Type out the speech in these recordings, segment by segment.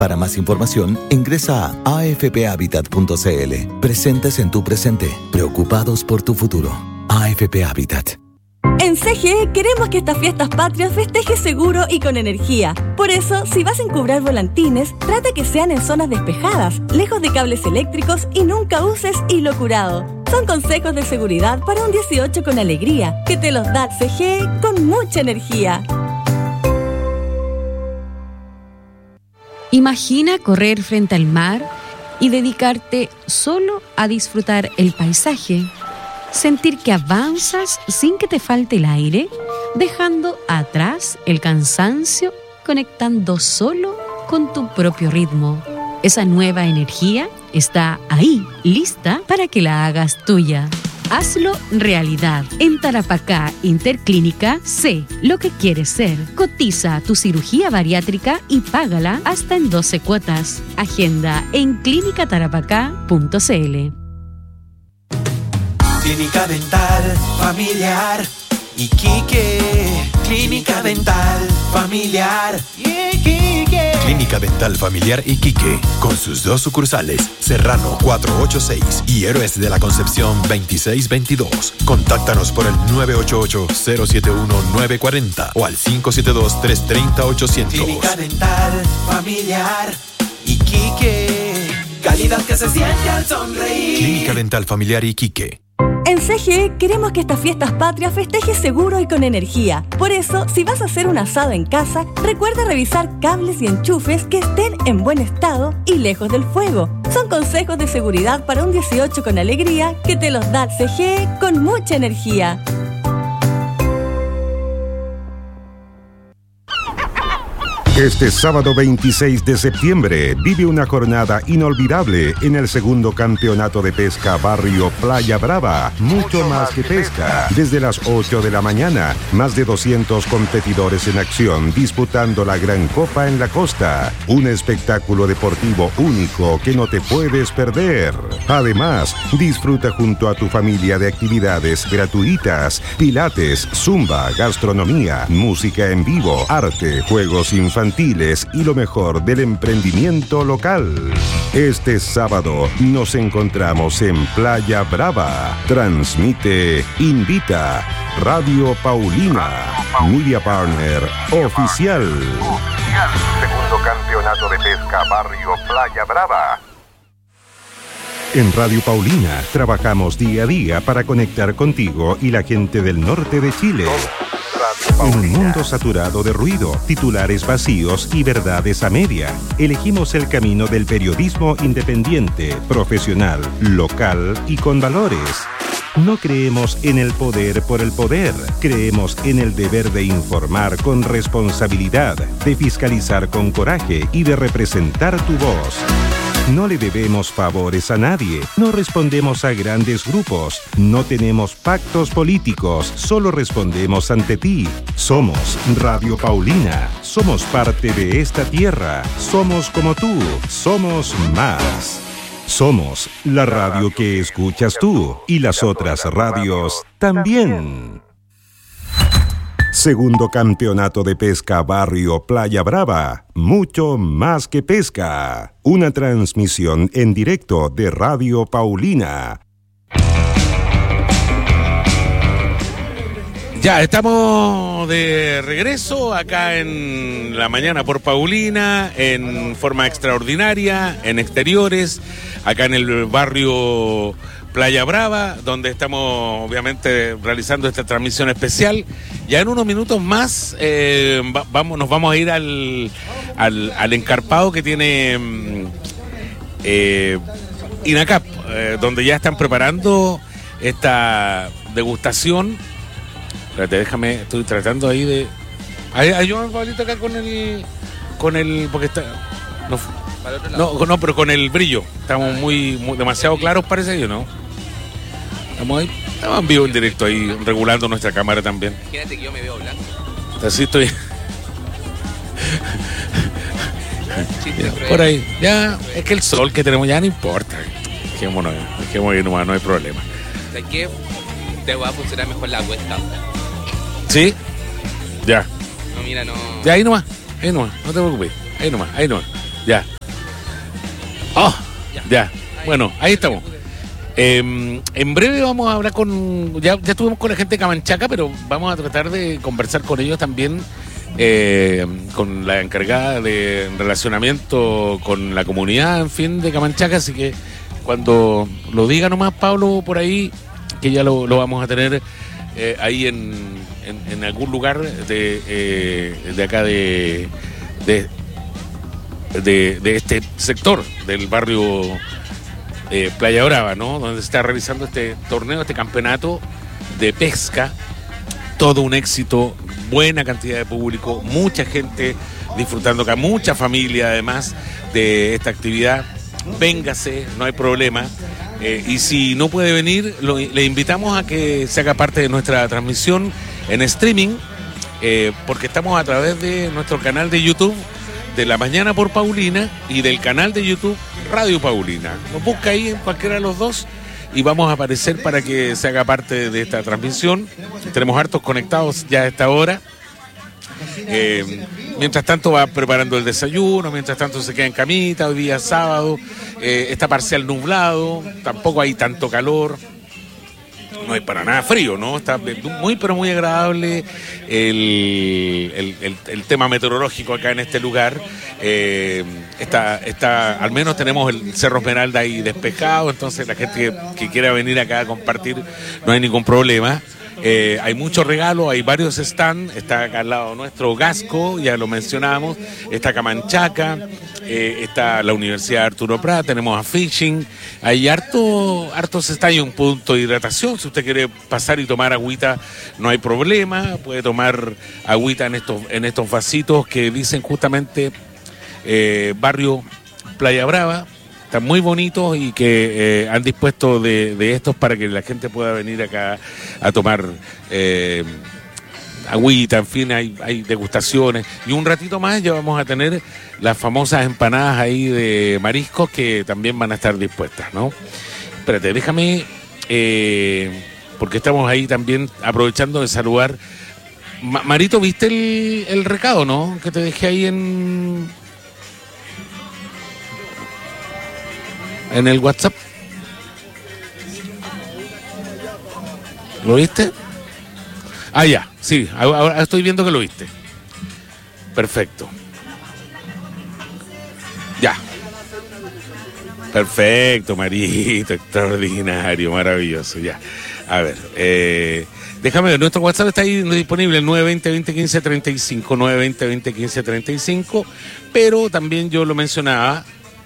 Para más información, ingresa a afphabitat.cl. Presentes en tu presente, preocupados por tu futuro. AFP Habitat. En CGE queremos que estas fiestas patrias festejes seguro y con energía. Por eso, si vas a encubrar volantines, trata que sean en zonas despejadas, lejos de cables eléctricos y nunca uses hilo curado. Son consejos de seguridad para un 18 con alegría, que te los da CGE con mucha energía. Imagina correr frente al mar y dedicarte solo a disfrutar el paisaje. Sentir que avanzas sin que te falte el aire, dejando atrás el cansancio, conectando solo con tu propio ritmo. Esa nueva energía está ahí, lista para que la hagas tuya. Hazlo realidad. En Tarapacá Interclínica, sé lo que quieres ser. Cotiza tu cirugía bariátrica y págala hasta en 12 cuotas. Agenda en clinicatarapacá.cl. Clínica Dental Familiar Iquique. Clínica Dental Familiar Iquique. Clínica Dental Familiar Iquique, con sus 2 sucursales, Serrano 486 y Héroes de la Concepción 2622. Contáctanos por el 988-071-940 o al 572-330-800. Clínica Dental Familiar Iquique. Calidad que se siente al sonreír. Clínica Dental Familiar Iquique. En CGE queremos que estas fiestas patrias festejes seguro y con energía. Por eso, si vas a hacer un asado en casa, recuerda revisar cables y enchufes que estén en buen estado y lejos del fuego. Son consejos de seguridad para un 18 con alegría, que te los da CGE con mucha energía. Este sábado 26 de septiembre vive una jornada inolvidable en el segundo campeonato de pesca Barrio Playa Brava. Mucho más que pesca. Desde las 8 de la mañana, más de 200 competidores en acción disputando la Gran Copa en la costa. Un espectáculo deportivo único que no te puedes perder. Además, disfruta junto a tu familia de actividades gratuitas, pilates, zumba, gastronomía, música en vivo, arte, juegos infantiles y lo mejor del emprendimiento local. Este sábado nos encontramos en Playa Brava. Transmite, invita Radio Paulina, Media Partner Oficial. Segundo campeonato de pesca Barrio Playa Brava. En Radio Paulina trabajamos día a día para conectar contigo y la gente del norte de Chile. En un mundo saturado de ruido, titulares vacíos y verdades a media, elegimos el camino del periodismo independiente, profesional, local y con valores. No creemos en el poder por el poder, creemos en el deber de informar con responsabilidad, de fiscalizar con coraje y de representar tu voz. No le debemos favores a nadie, no respondemos a grandes grupos, no tenemos pactos políticos, solo respondemos ante ti. Somos Radio Paulina, somos parte de esta tierra, somos como tú, somos más. Somos la radio que escuchas tú y las otras radios también. Segundo campeonato de pesca Barrio Playa Brava. Mucho más que pesca. Una transmisión en directo de Radio Paulina. Ya, estamos de regreso acá en la mañana por Paulina, en forma extraordinaria, en exteriores, acá en el barrio Playa Brava, donde estamos obviamente realizando esta transmisión especial. Ya en unos minutos más nos vamos a ir al encarpado que tiene INACAP, donde ya están preparando esta degustación. Espérate, déjame, estoy tratando ahí de... Ayúdame, Pablito, acá con el... porque está... No, pero con el brillo. Estamos muy demasiado claros, parece yo, ¿no? Estamos ahí, estamos en vivo, en directo, ahí regulando nuestra cámara también. Imagínate que yo me veo blanco. Así estoy. Por ahí, ya, es que el sol que tenemos ya no importa. Dejémonos ahí nomás, no hay problema. ¿Sabes qué? Te va a funcionar mejor la cuesta. ¿Sí? Ya. No, mira, no. Ya, ahí nomás, no te preocupes. Ahí nomás. Ya. Oh, ya. Bueno, ahí estamos. En breve vamos a hablar ya estuvimos con la gente de Camanchaca, pero vamos a tratar de conversar con ellos también, con la encargada de relacionamiento con la comunidad, en fin, de Camanchaca. Así que cuando lo diga nomás Pablo por ahí, que ya lo vamos a tener ahí en algún lugar de acá de este sector del barrio Playa Brava, ¿no? Donde se está realizando este torneo, este campeonato de pesca. Todo un éxito, buena cantidad de público, mucha gente disfrutando acá, mucha familia además de esta actividad. Véngase, no hay problema. Y si no puede venir, le invitamos a que se haga parte de nuestra transmisión en streaming, porque estamos a través de nuestro canal de YouTube de La Mañana por Paulina y del canal de YouTube Radio Paulina. Nos busca ahí en cualquiera de los dos y vamos a aparecer para que se haga parte de esta transmisión. Tenemos hartos conectados ya a esta hora. Mientras tanto va preparando el desayuno, mientras tanto se queda en camita. Hoy día sábado, está parcial nublado, tampoco hay tanto calor. No hay para nada frío, ¿no? Está muy, pero muy agradable el tema meteorológico acá en este lugar. Al menos tenemos el Cerro Esmeralda ahí despejado, entonces la gente que quiera venir acá a compartir no hay ningún problema. Hay muchos regalos, hay varios stands. Está acá al lado nuestro Gasco, ya lo mencionamos. Está Camanchaca, está la Universidad Arturo Prat, tenemos a Fishing. Hay hartos stands y un punto de hidratación. Si usted quiere pasar y tomar agüita, no hay problema. Puede tomar agüita en estos vasitos que dicen justamente Barrio Playa Brava. Están muy bonitos y que han dispuesto de estos para que la gente pueda venir acá a tomar agüita, en fin, hay degustaciones. Y un ratito más ya vamos a tener las famosas empanadas ahí de mariscos que también van a estar dispuestas, ¿no? Espérate, déjame, porque estamos ahí también aprovechando de saludar. Marito, ¿viste el recado, no? Que te dejé ahí en el WhatsApp. ¿Lo viste? Ah, ya, sí, ahora estoy viendo que lo viste. Perfecto. Ya. Perfecto, Marito, extraordinario, maravilloso, ya. A ver, déjame ver, nuestro WhatsApp está ahí disponible, el 920-2015-35, 920-2015-35, pero también yo lo mencionaba,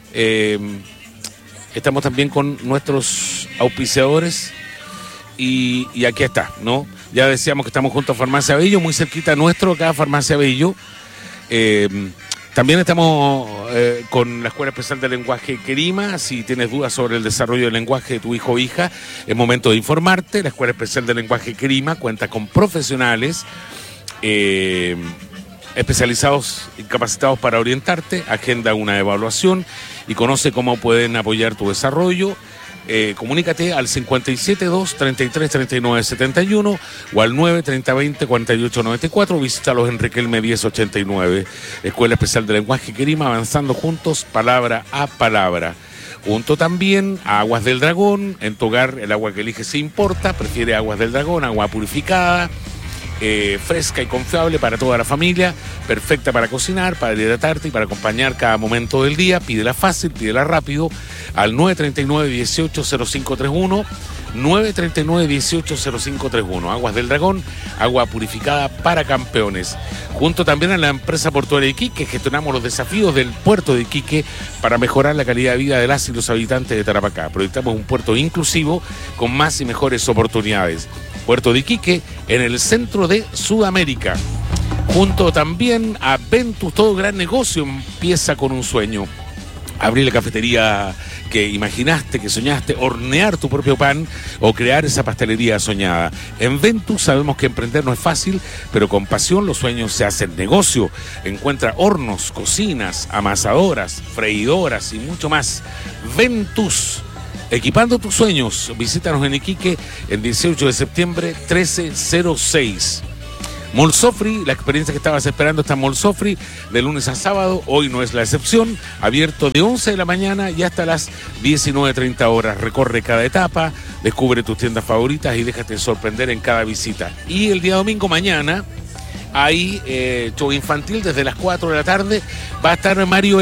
estamos también con nuestros auspiciadores y aquí está, ¿no? Ya decíamos que estamos junto a Farmacia Bello, muy cerquita nuestro, acá Farmacia Bello. También estamos con la Escuela Especial de Lenguaje Querima. Si tienes dudas sobre el desarrollo del lenguaje de tu hijo o hija, es momento de informarte. La Escuela Especial de Lenguaje Querima cuenta con profesionales especializados y capacitados para orientarte. Agenda una evaluación y conoce cómo pueden apoyar tu desarrollo. Comunícate al 572-33-39-71 o al 930-20-48-94. Visítalos en Riquelme 1089. Escuela Especial de Lenguaje Querima, avanzando juntos, palabra a palabra. Junto también a Aguas del Dragón. En tu hogar el agua que eliges se importa. Prefiere Aguas del Dragón, agua purificada, fresca y confiable para toda la familia, perfecta para cocinar, para hidratarte y para acompañar cada momento del día. Pídela fácil, pídela rápido al 939-180531, 939-180531. Aguas del Dragón, agua purificada para campeones. Junto también a la empresa portuaria de Iquique, gestionamos los desafíos del puerto de Iquique para mejorar la calidad de vida de las y los habitantes de Tarapacá. Proyectamos un puerto inclusivo con más y mejores oportunidades. Puerto de Iquique, en el centro de Sudamérica. Junto también a Ventus, todo gran negocio empieza con un sueño. Abrir la cafetería que imaginaste, que soñaste, hornear tu propio pan o crear esa pastelería soñada. En Ventus sabemos que emprender no es fácil, pero con pasión los sueños se hacen negocio. Encuentra hornos, cocinas, amasadoras, freidoras y mucho más. Ventus, equipando tus sueños. Visítanos en Iquique el 18 de septiembre 1306. Mall Sofri, la experiencia que estabas esperando está en Mall Sofri, de lunes a sábado, hoy no es la excepción, abierto de 11 de la mañana y hasta las 19:30 horas. Recorre cada etapa, descubre tus tiendas favoritas y déjate sorprender en cada visita. Y el día domingo, mañana, hay show infantil desde las 4 de la tarde. Va a estar, Mario,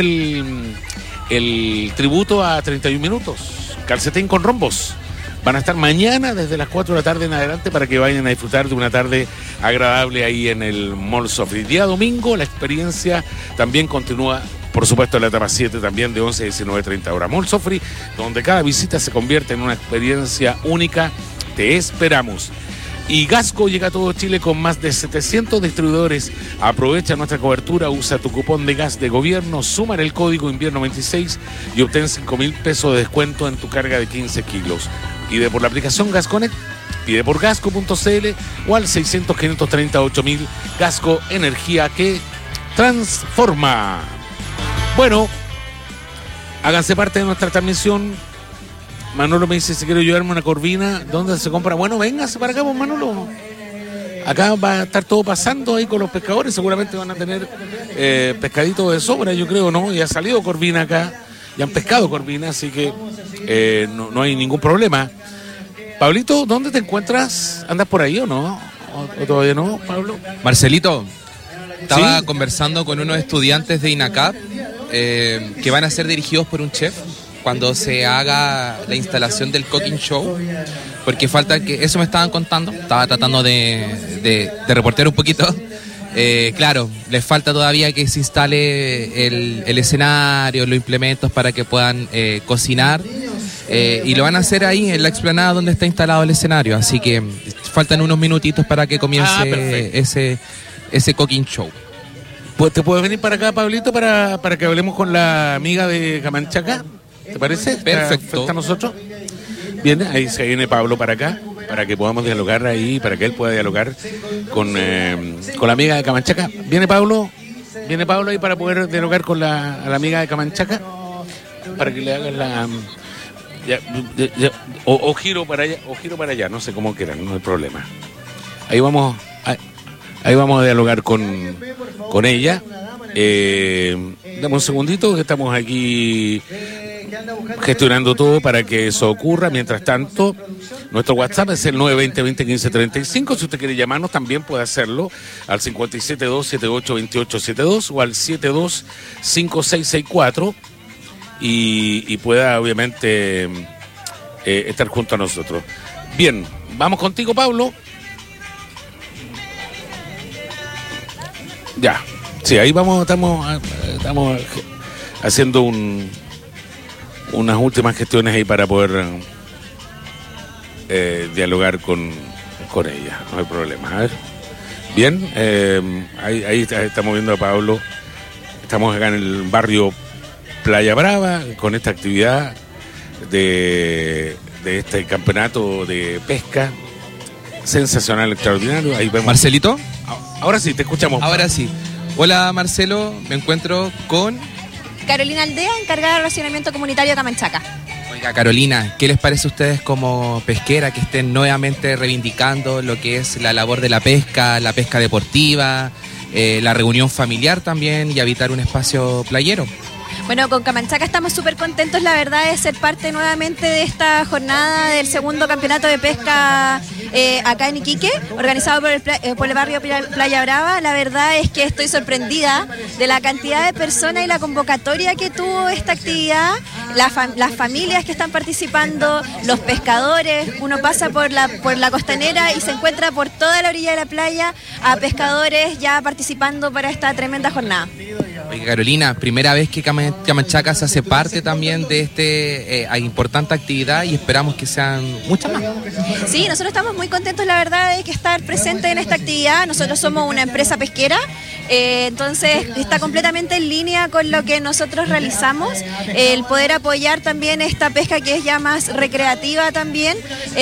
el tributo a 31 minutos, Calcetín con Rombos. Van a estar mañana desde las 4 de la tarde en adelante para que vayan a disfrutar de una tarde agradable ahí en el Mall Sofri. Día domingo la experiencia también continúa, por supuesto, en la etapa 7 también de 11 a 19:30 horas. Mall Sofri, donde cada visita se convierte en una experiencia única. Te esperamos. Y Gasco llega a todo Chile con más de 700 distribuidores. Aprovecha nuestra cobertura, usa tu cupón de gas de gobierno, suma el código invierno 26 y obtén 5.000 pesos de descuento en tu carga de 15 kilos. Pide por la aplicación GasConnect, pide por gasco.cl o al 600-538.000. Gasco, energía que transforma. Bueno, háganse parte de nuestra transmisión. Manolo me dice si quiero llevarme una corvina. ¿Dónde se compra? Bueno, véngase para acá, pues, Manolo. Acá va a estar todo pasando ahí con los pescadores. Seguramente van a tener pescaditos de sobra, yo creo, ¿no? Y ha salido corvina acá. Y han pescado corvina, así que no hay ningún problema. Pablito, ¿dónde te encuentras? ¿Andas por ahí o no? ¿O todavía no, Pablo? Marcelito, estaba ¿Sí? conversando con unos estudiantes de INACAP que van a ser dirigidos por un chef cuando se haga la instalación del cooking show, porque falta que, eso me estaban contando, estaba tratando de reportear un poquito. Claro, les falta todavía que se instale el escenario, los implementos para que puedan cocinar, y lo van a hacer ahí en la explanada donde está instalado el escenario, así que faltan unos minutitos para que comience ese cooking show. Pues, ¿te puedes venir para acá, Pablito, para que hablemos con la amiga de Camanchaca? ¿Te parece? Perfecto. ¿Está nosotros? Bien, ahí se viene Pablo para acá, para que podamos dialogar ahí, para que él pueda dialogar con la amiga de Camanchaca. ¿Viene Pablo ahí para poder dialogar con la amiga de Camanchaca? Para que le hagan la... o giro para allá, no sé cómo quieran, no hay problema. Ahí vamos a dialogar con ella. Dame un segundito que estamos aquí gestionando todo para que eso ocurra. Mientras tanto, nuestro WhatsApp es el 920-2015-35. Si usted quiere llamarnos, también puede hacerlo al 572-782872 o al 725664 y pueda, obviamente, estar junto a nosotros. Bien, vamos contigo, Pablo. Ya, sí, ahí estamos haciendo unas últimas gestiones ahí para poder dialogar con ella, no hay problema. A ver, bien, ahí estamos viendo a Pablo. Estamos acá en el barrio Playa Brava con esta actividad de este campeonato de pesca sensacional, extraordinario. Ahí vemos. Marcelito. Ahora sí, te escuchamos. Ahora sí. Hola, Marcelo, me encuentro con... Carolina Aldea, encargada de racionamiento comunitario de Camanchaca. Oiga, Carolina, ¿qué les parece a ustedes como pesquera que estén nuevamente reivindicando lo que es la labor de la pesca deportiva, la reunión familiar también y habitar un espacio playero? Bueno, con Camanchaca estamos súper contentos, la verdad, de ser parte nuevamente de esta jornada del segundo campeonato de pesca acá en Iquique, organizado por el barrio Playa Brava. La verdad es que estoy sorprendida de la cantidad de personas y la convocatoria que tuvo esta actividad, las familias que están participando, los pescadores. Uno pasa por la costanera y se encuentra por toda la orilla de la playa a pescadores ya participando para esta tremenda jornada. Oiga, Carolina, primera vez que Camanchaca se hace parte también de esta importante actividad y esperamos que sean muchas más. Sí, nosotros estamos muy contentos, la verdad, de que estar presentes en esta actividad. Nosotros somos una empresa pesquera Entonces está completamente en línea con lo que nosotros realizamos, el poder apoyar también esta pesca que es ya más recreativa también,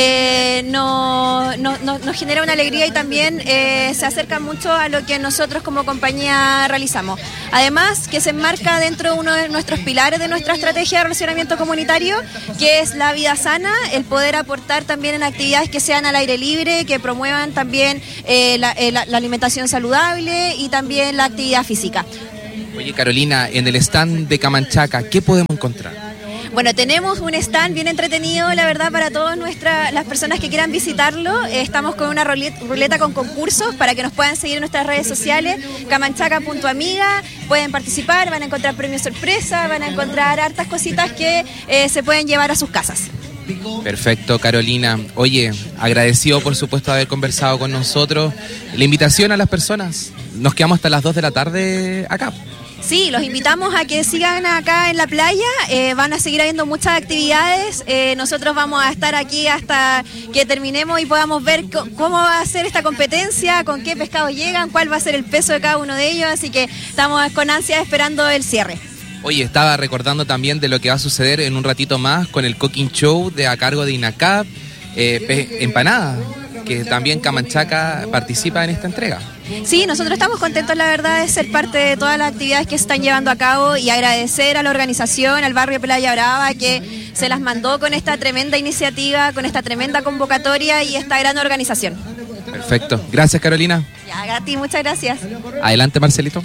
nos genera una alegría y también se acerca mucho a lo que nosotros como compañía realizamos. Además que se enmarca dentro de uno de nuestros pilares de nuestra estrategia de relacionamiento comunitario, que es la vida sana, el poder aportar también en actividades que sean al aire libre, que promuevan también la alimentación saludable y también la actividad física. Oye, Carolina, en el stand de Camanchaca, ¿qué podemos encontrar? Bueno, tenemos un stand bien entretenido, la verdad, para todas las personas que quieran visitarlo. Estamos con una ruleta con concursos para que nos puedan seguir en nuestras redes sociales, camanchaca.amiga, pueden participar, van a encontrar premios sorpresa, van a encontrar hartas cositas que se pueden llevar a sus casas. Perfecto, Carolina. Oye, agradecido por supuesto haber conversado con nosotros. La invitación a las personas, nos quedamos hasta las 2 de la tarde acá. Sí, los invitamos a que sigan acá en la playa, van a seguir habiendo muchas actividades, nosotros vamos a estar aquí hasta que terminemos y podamos ver cómo va a ser esta competencia, con qué pescados llegan, cuál va a ser el peso de cada uno de ellos, así que estamos con ansia esperando el cierre. Oye, estaba recordando también de lo que va a suceder en un ratito más con el Cooking Show a cargo de INACAP, Empanada, que también Camanchaca participa en esta entrega. Sí, nosotros estamos contentos, la verdad, de ser parte de todas las actividades que se están llevando a cabo y agradecer a la organización, al barrio Playa Brava, que se las mandó con esta tremenda iniciativa, con esta tremenda convocatoria y esta gran organización. Perfecto. Gracias, Carolina. Ya, Gati, muchas gracias. Adelante, Marcelito.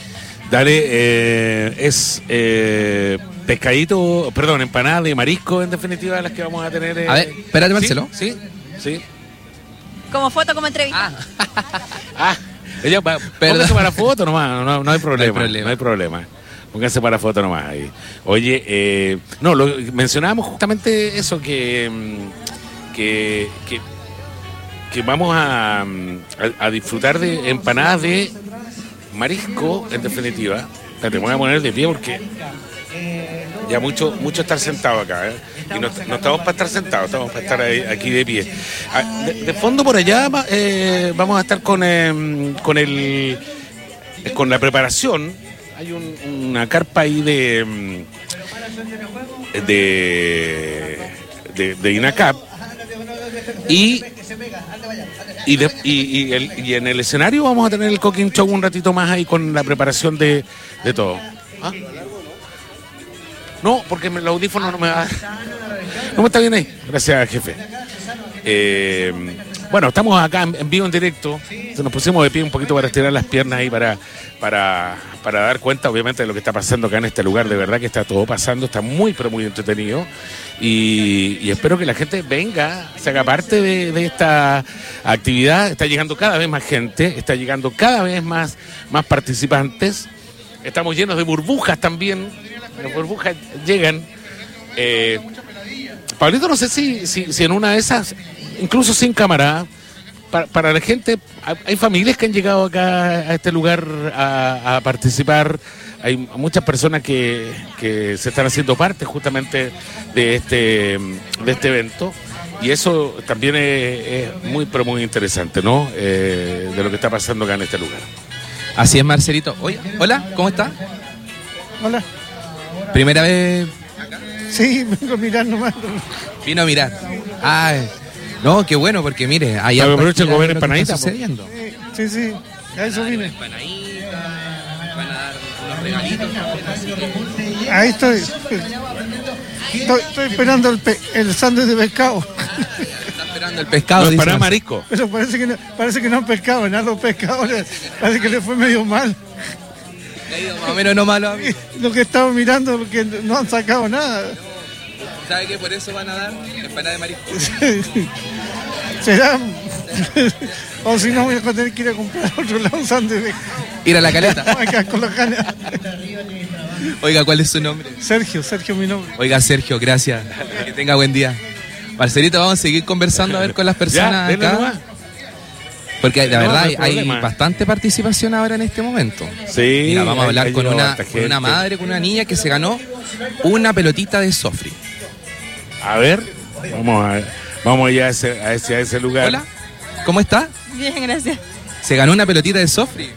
Dale, es pescadito, perdón, empanada de marisco, en definitiva, las que vamos a tener. A ver, espérate, Marcelo. Sí. Como foto, como entrevista. Ella, póngase para foto nomás, no hay problema. No hay problema. Pónganse para foto nomás ahí. Oye, mencionábamos justamente eso, que vamos a disfrutar de empanadas de marisco, en definitiva. Te voy a poner de pie porque ya mucho estar sentado acá, y no estamos para estar sentados, estamos para estar aquí de pie. De fondo por allá vamos a estar con la preparación. Hay una carpa ahí de INACAP y en el escenario vamos a tener el Cooking Show un ratito más ahí con la preparación de todo. ¿Ah? No, porque el audífono no me va. No me está bien ahí. Gracias, jefe. Bueno, estamos acá en vivo, en directo. Nos pusimos de pie un poquito para estirar las piernas ahí para dar cuenta, obviamente, de lo que está pasando acá en este lugar. De verdad que está todo pasando, está muy, pero muy entretenido. Y espero que la gente venga, se haga parte de esta actividad. Está llegando cada vez más gente, está llegando cada vez más participantes. Estamos llenos de burbujas también. Las burbujas llegan. Pablito, no sé si en una de esas, incluso sin cámara, para la gente, hay familias que han llegado acá a este lugar a participar. Hay muchas personas que se están haciendo parte justamente de este evento. Y eso también es muy, pero muy interesante, ¿no? De lo que está pasando acá en este lugar. Así es, Marcelito. Oye, hola, ¿cómo está? Hola. ¿Primera vez? Sí, vengo a mirar nomás. Vino a mirar. Ay, no, qué bueno, porque mire, ahí aprovecha a comer empanaditas. Sí, a eso vine. Van a dar unos regalitos. Ahí estoy. Estoy esperando el sándwich de pescado. Está esperando el pescado. No, para marisco. Pero parece que no han pescado, nada, los pescadores. Parece que le fue medio mal. Le ha ido más o menos no malo a mí. Lo que estaba mirando, porque no han sacado nada. ¿Sabe que por eso van a dar empanada de marisco? ¿Será? O si no, voy a tener que ir a comprar otro lado un sándwich. Ir a la Caleta. Con los ganas. Oiga, ¿cuál es su nombre? Sergio mi nombre. Oiga, Sergio, gracias. Que tenga buen día. Marcelito, vamos a seguir conversando a ver con las personas acá. Nomás. Porque la verdad hay bastante participación ahora en este momento. Sí. Mira, vamos a hablar con una madre, con una niña que se ganó una pelotita de Sofri. A ver, vamos ya a ese lugar. Hola, ¿cómo está? Bien, gracias. ¿Se ganó una pelotita de Sofri? Sí,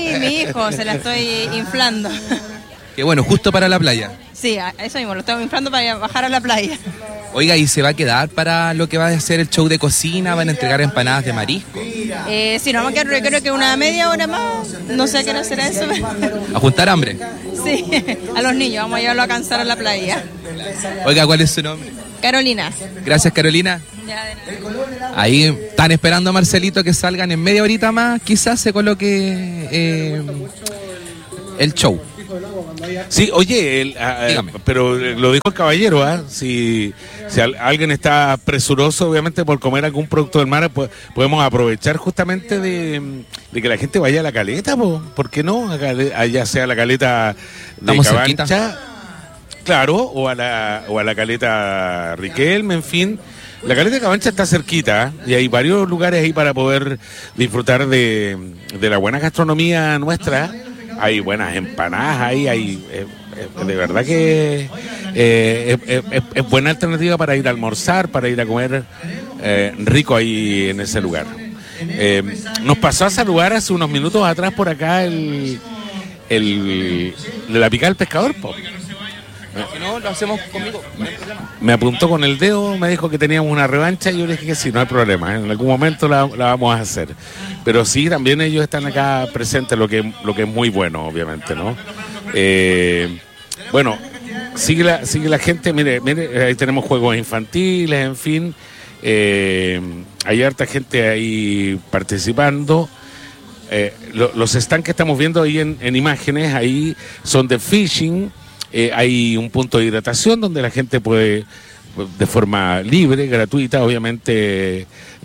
mi hijo, se la estoy inflando. Que bueno, justo para la playa. Sí, eso mismo, lo estamos inflando para bajar a la playa. Oiga, ¿y se va a quedar para lo que va a ser el show de cocina? ¿Van a entregar empanadas de marisco? Sí, nos vamos a quedar, yo creo que una media hora más, no sé a qué hora será eso. ¿A juntar hambre? Sí, a los niños, vamos a llevarlo a cansar a la playa. Oiga, ¿cuál es su nombre? Carolina. Gracias, Carolina. Ya, de nada. Ahí están esperando a Marcelito que salgan en media horita más, quizás se coloque el show. Sí, oye, pero lo dijo el caballero, si alguien está presuroso, obviamente, por comer algún producto del mar, pues podemos aprovechar justamente de que la gente vaya a la caleta, ¿por qué no? Allá sea la caleta de Estamos Cabancha, cerquita. claro, o a la caleta Riquelme, en fin. La caleta de Cabancha está cerquita, y hay varios lugares ahí para poder disfrutar de la buena gastronomía nuestra. Hay buenas empanadas ahí, de verdad que es buena alternativa para ir a almorzar, para ir a comer rico ahí en ese lugar. Nos pasó a saludar hace unos minutos atrás por acá el de la picada del pescador, po. Si no, lo hacemos conmigo. Me apuntó con el dedo, me dijo que teníamos una revancha y yo le dije que sí, no hay problema, en algún momento la vamos a hacer. Pero sí, también ellos están acá presentes, lo que es muy bueno, obviamente, ¿no? Bueno, sigue la gente, mire, ahí tenemos juegos infantiles, en fin. Hay harta gente ahí participando. Los stands que estamos viendo ahí en imágenes, ahí son de fishing. Hay un punto de hidratación donde la gente puede, de forma libre, gratuita, obviamente,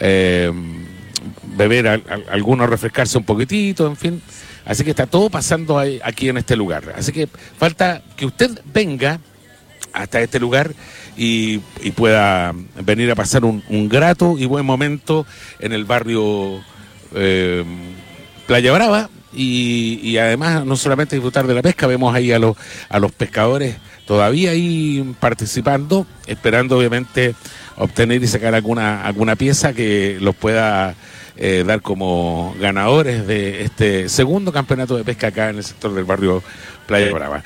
beber algunos, refrescarse un poquitito, en fin. Así que está todo pasando aquí en este lugar. Así que falta que usted venga hasta este lugar y pueda venir a pasar un grato y buen momento en el barrio Playa Brava. Y además no solamente disfrutar de la pesca, vemos ahí a los pescadores todavía ahí participando, esperando obviamente obtener y sacar alguna pieza que los pueda dar como ganadores de este segundo campeonato de pesca acá en el sector del barrio Playa Brava.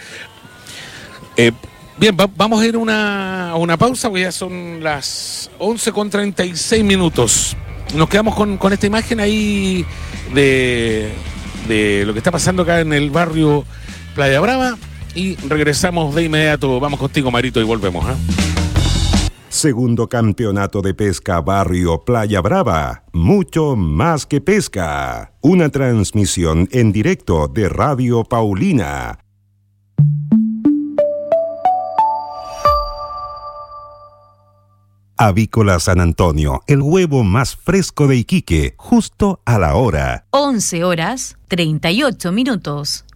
Bien, vamos a ir a una pausa, porque ya son las 11:36. Nos quedamos con esta imagen ahí de lo que está pasando acá en el barrio Playa Brava y regresamos de inmediato. Vamos contigo, Marito, y volvemos. Segundo campeonato de pesca barrio Playa Brava. Mucho más que pesca. Una transmisión en directo de Radio Paulina. Avícola San Antonio, el huevo más fresco de Iquique, justo a la hora. 11:38.